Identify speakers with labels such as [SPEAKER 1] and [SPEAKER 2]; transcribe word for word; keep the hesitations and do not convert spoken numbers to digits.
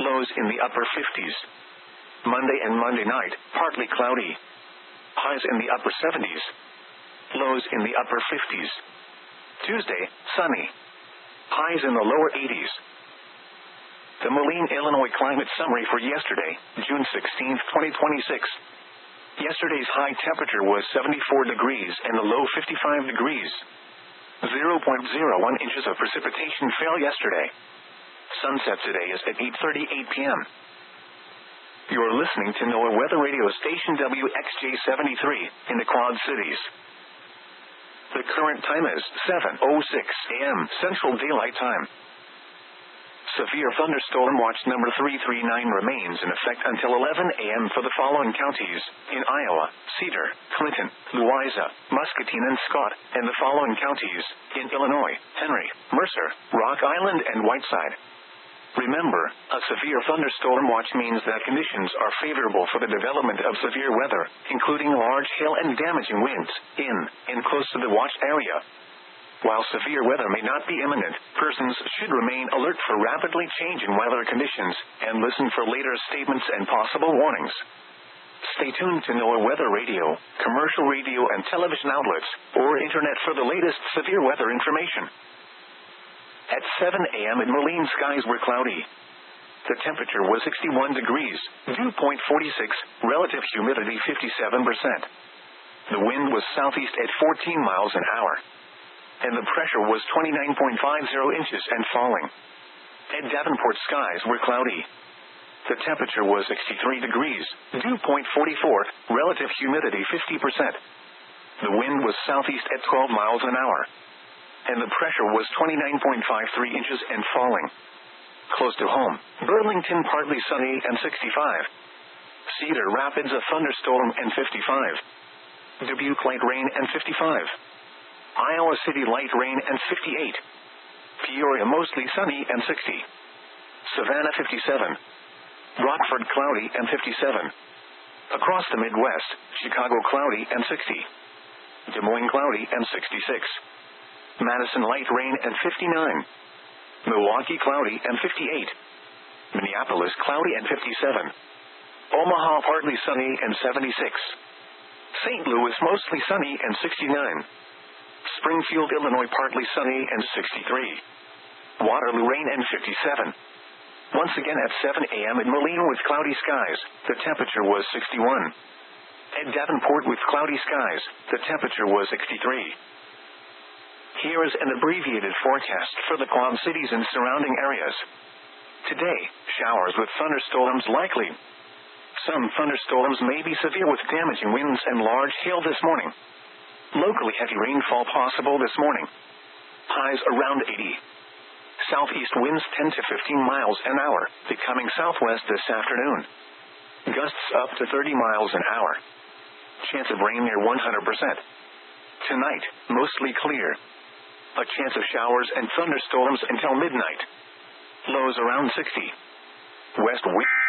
[SPEAKER 1] Lows in the upper fifties. Monday and Monday night, partly cloudy. Highs in the upper seventies. Lows in the upper fifties. Tuesday, sunny. Highs in the lower eighties. The Moline, Illinois climate summary for yesterday, June sixteenth, twenty twenty-six. Yesterday's high temperature was seventy-four degrees and the low fifty-five degrees. zero point zero one inches of precipitation fell yesterday. Sunset today is at eight thirty-eight p.m. You're listening to NOAA Weather Radio Station W X J seventy-three in the Quad Cities. The current time is seven oh six a.m. Central Daylight Time. Severe thunderstorm watch number three three nine remains in effect until eleven a.m. for the following counties: in Iowa, Cedar, Clinton, Louisa, Muscatine and Scott, and the following counties: in Illinois, Henry, Mercer, Rock Island and Whiteside. Remember, a severe thunderstorm watch means that conditions are favorable for the development of severe weather, including large hail and damaging winds, in and close to the watch area. While severe weather may not be imminent, persons should remain alert for rapidly changing weather conditions, and listen for later statements and possible warnings. Stay tuned to NOAA Weather Radio, commercial radio and television outlets, or internet for the latest severe weather information. At seven a.m. in Moline, skies were cloudy. The temperature was sixty-one degrees, dew point forty-six, relative humidity fifty-seven percent. The wind was southeast at fourteen miles an hour. And the pressure was twenty-nine point five zero inches and falling. At Davenport, skies were cloudy. The temperature was sixty-three degrees, dew point forty-four, relative humidity fifty percent. The wind was southeast at twelve miles an hour. And the pressure was twenty-nine point five three inches and falling. Close to home, Burlington partly sunny and sixty-five. Cedar Rapids a thunderstorm and fifty-five. Dubuque light rain and fifty-five. Iowa City light rain and fifty-eight. Peoria mostly sunny and sixty. Savannah fifty-seven. Rockford cloudy and fifty-seven. Across the Midwest, Chicago cloudy and sixty. Des Moines cloudy and sixty-six. Madison light rain and fifty-nine. Milwaukee cloudy and fifty-eight. Minneapolis cloudy and fifty-seven. Omaha partly sunny and seventy-six. Saint Louis mostly sunny and sixty-nine. Springfield, Illinois partly sunny and sixty-three. Waterloo rain and fifty-seven. Once again at seven a.m. in Moline with cloudy skies, the temperature was sixty-one. At Davenport with cloudy skies, the temperature was sixty-three. Here is an abbreviated forecast for the Quad Cities and surrounding areas. Today, showers with thunderstorms likely. Some thunderstorms may be severe with damaging winds and large hail this morning. Locally heavy rainfall possible this morning. Highs around eighty. Southeast winds ten to fifteen miles an hour, becoming southwest this afternoon. Gusts up to thirty miles an hour. Chance of rain near one hundred percent. Tonight, mostly clear. A chance of showers and thunderstorms until midnight. Lows around sixty. West wind.